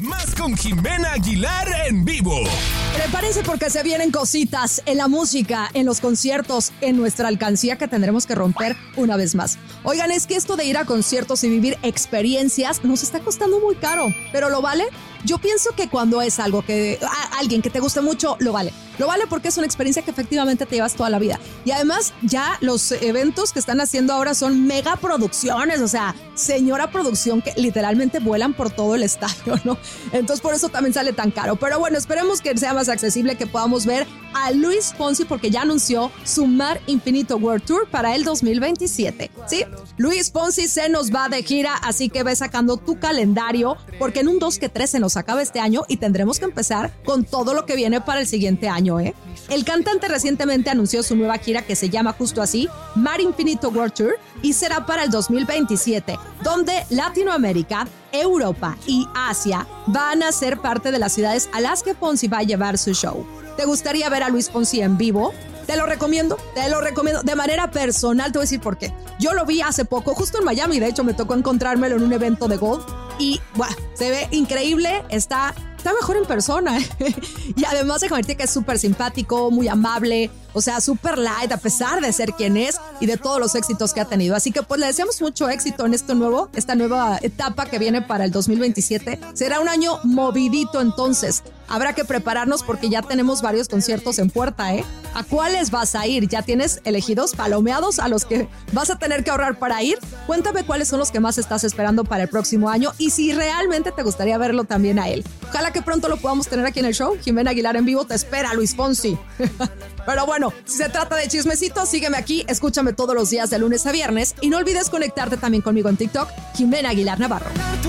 Más con Jimena Aguilar en vivo. Prepárense porque se vienen cositas en la música, en los conciertos, en nuestra alcancía que tendremos que romper una vez más. Oigan, es que esto de ir a conciertos y vivir experiencias nos está costando muy caro, ¿pero lo vale? Yo pienso que cuando es algo que alguien que te guste mucho, lo vale. Lo vale porque es una experiencia que efectivamente te llevas toda la vida. Y además ya los eventos que están haciendo ahora son mega producciones, o sea, señora producción que literalmente vuelan por todo el estadio, ¿no? Entonces por eso también sale tan caro. Pero bueno, esperemos que sea más accesible, que podamos ver a Luis Fonsi porque ya anunció su Mar Infinito World Tour para el 2027. ¿Sí? Luis Fonsi se nos va de gira, así que ve sacando tu calendario porque en un 2 que 3 se nos acaba este año y tendremos que empezar con todo lo que viene para el siguiente año, ¿eh? El cantante recientemente anunció su nueva gira que se llama justo así, Mar Infinito World Tour, y será para el 2027, donde Latinoamérica, Europa y Asia van a ser parte de las ciudades a las que Fonsi va a llevar su show. ¿Te gustaría ver a Luis Fonsi en vivo? Te lo recomiendo de manera personal. Te voy a decir por qué. Yo lo vi hace poco, justo en Miami, de hecho me tocó encontrármelo en un evento de golf y se ve increíble, está mejor en persona. Y además déjame decirte que es súper simpático, muy amable, o sea, súper light a pesar de ser quien es y de todos los éxitos que ha tenido. Así que pues le deseamos mucho éxito en esta nueva etapa que viene para el 2027. Será un año movidito, entonces habrá que prepararnos porque ya tenemos varios conciertos en puerta, ¿eh? ¿A cuáles vas a ir? ¿Ya tienes elegidos, palomeados a los que vas a tener que ahorrar para ir? Cuéntame cuáles son los que más estás esperando para el próximo año y si realmente te gustaría verlo también a él. Ojalá que pronto lo podamos tener aquí en el show. Jimena Aguilar en vivo te espera, Luis Fonsi. Pero bueno, si se trata de chismecito, sígueme aquí, escúchame todos los días de lunes a viernes y no olvides conectarte también conmigo en TikTok, Jimena Aguilar Navarro.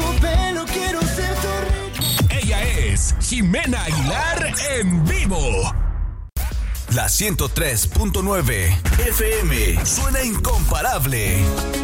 Ella es Jimena Aguilar en vivo. La 103.9 FM suena incomparable.